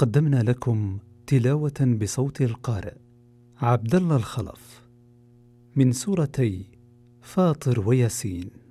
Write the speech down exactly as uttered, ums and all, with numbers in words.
قدمنا لكم تلاوة بصوت القارئ عبد الله الخلف من سورتي فاطر وياسين.